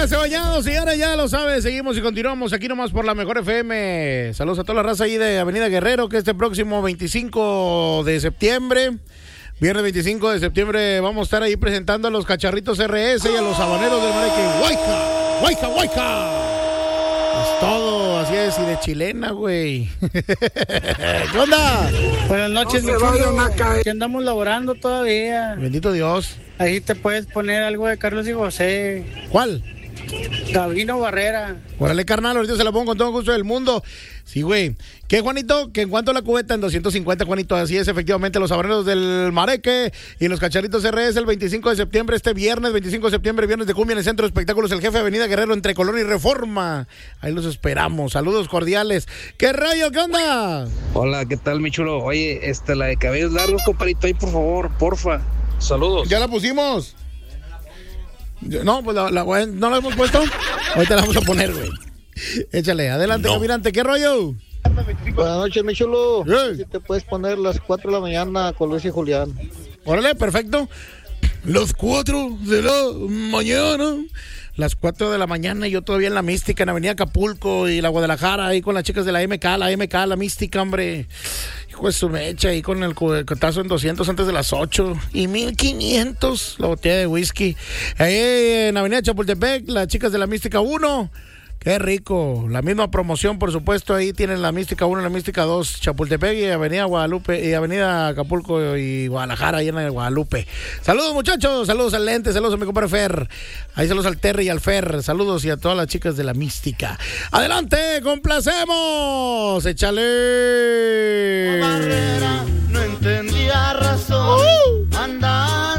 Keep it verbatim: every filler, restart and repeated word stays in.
Póngase bañado, señores, ya lo sabe. Seguimos y continuamos aquí nomás por la Mejor F M. Saludos a toda la raza ahí de Avenida Guerrero, que este próximo veinticinco de septiembre, viernes veinticinco de septiembre, vamos a estar ahí presentando a los Cacharritos R S y a los Habaneros del Mareque. ¡Huayca! ¡Huayca, huayca! Es todo, así es, y de chilena, güey. ¿Qué onda? Buenas noches, No mi se vayan chulo. a caer. Que andamos laborando todavía. Bendito Dios. Ahí te puedes poner algo de Carlos y José. ¿Cuál? Gabino Barrera. Órale, carnal, ahorita se la pongo con todo gusto del mundo. Sí, güey. ¿Qué, Juanito? ¿Que en cuánto la cubeta? En doscientos cincuenta, Juanito. Así es, efectivamente, los Habaneros del Mareque y los Cacharritos R S el veinticinco de septiembre, este viernes, veinticinco de septiembre, viernes de cumbia en el Centro de Espectáculos El Jefe, Avenida Guerrero, entre Colón y Reforma. Ahí los esperamos. Saludos cordiales. ¿Qué rayo? ¿Qué onda? Hola, ¿qué tal, mi chulo? Oye, esta, la de cabellos largos, compadrito, ahí, por favor, porfa. Saludos. ¿Ya la pusimos? No, pues la, la, no la hemos puesto. Ahorita la vamos a poner, güey. Échale, adelante, no. Caminante, ¿qué rollo? Buenas noches, mi chulo. Sí. Si te puedes poner las cuatro de la mañana con Luis y Julián. Órale, perfecto. Las cuatro de la mañana. Las cuatro de la mañana y yo todavía en la Mística, en Avenida Acapulco y la Guadalajara, ahí con las chicas de la M K, la M K, la Mística, hombre. Hijo de su mecha, ahí con el cotazo en doscientos antes de las ocho. Y mil quinientos la botella de whisky. Ahí en Avenida Chapultepec, las chicas de la Mística uno. Qué rico. La misma promoción, por supuesto, ahí tienen la Mística uno, la Mística dos, Chapultepec y Avenida Guadalupe, y Avenida Acapulco y Guadalajara, allá en Guadalupe. Saludos, muchachos, saludos al Lente, saludos a mi compadre Fer. Ahí saludos al Terry y al Fer, saludos y a todas las chicas de la Mística. Adelante, complacemos. Échale. Barrera, no entendía razón.